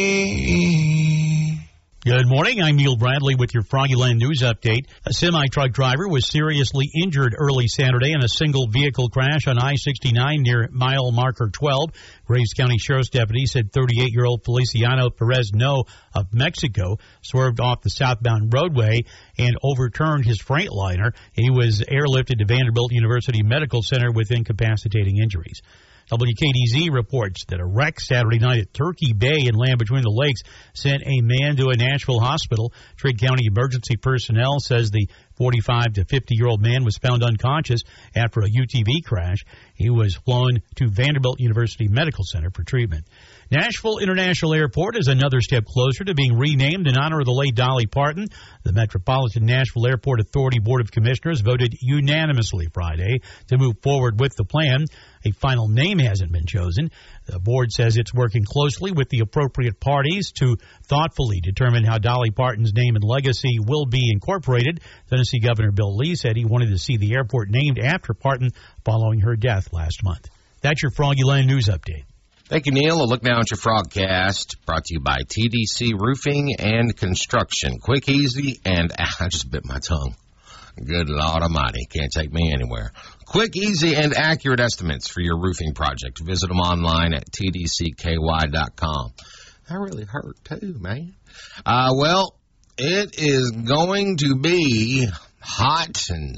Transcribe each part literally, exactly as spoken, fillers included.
Good morning. I'm Neil Bradley with your Froggyland News Update. A semi-truck driver was seriously injured early Saturday in a single vehicle crash on I sixty-nine near mile marker twelve. Graves County Sheriff's deputy said thirty-eight-year-old Feliciano Perez No of Mexico swerved off the southbound roadway and overturned his Freightliner. He was airlifted to Vanderbilt University Medical Center with incapacitating injuries. W K D Z reports that a wreck Saturday night at Turkey Bay in Land Between the Lakes sent a man to a Nashville hospital. Trigg County emergency personnel says the forty-five to fifty-year-old man was found unconscious after a U T V crash. He was flown to Vanderbilt University Medical Center for treatment. Nashville International Airport is another step closer to being renamed in honor of the late Dolly Parton. The Metropolitan Nashville Airport Authority Board of Commissioners voted unanimously Friday to move forward with the plan. A final name hasn't been chosen. The board says it's working closely with the appropriate parties to thoughtfully determine how Dolly Parton's name and legacy will be incorporated. Tennessee Governor Bill Lee said he wanted to see the airport named after Parton following her death last month. That's your Froggyland News Update. Thank you, Neil. A look now at your Frogcast, brought to you by T D C Roofing and Construction. Quick, easy, and I just bit my tongue. Good Lord Almighty, can't take me anywhere. Quick, easy, and accurate estimates for your roofing project. Visit them online at T D C K Y dot com. That really hurt, too, man. Uh, well, it is going to be hot and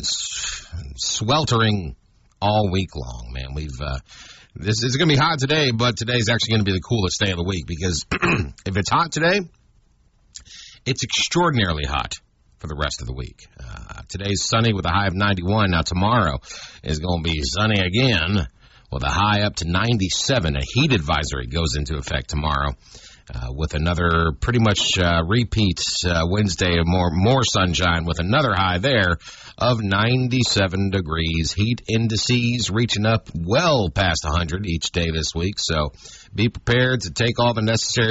sweltering all week long, man. We've... Uh, This is going to be hot today, but today is actually going to be the coolest day of the week because if it's hot today, it's extraordinarily hot for the rest of the week. Uh, today's sunny with a high of ninety-one. Now tomorrow is going to be sunny again with a high up to ninety-seven. A heat advisory goes into effect tomorrow uh, with another pretty much uh, repeat uh, Wednesday of more, more sunshine with another high there of ninety-seven degrees. Heat indices reaching up well past one hundred each day this week, so be prepared to take all the necessary